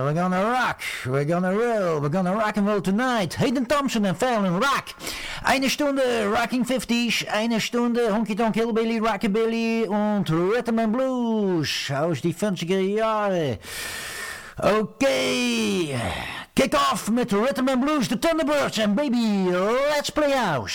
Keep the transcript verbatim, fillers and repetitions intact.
we're gonna rock, we're gonna roll, we're gonna rock and roll tonight. Hayden Thompson en Fallon Rock. Eine Stunde Rocking fifties, eine Stunde Honky Tonk Hillbilly, Rockabilly und Rhythm and Blues aus die fünfziger Jahre. Okay, kick off met Rhythm and Blues, the Thunderbirds, and baby, let's play house.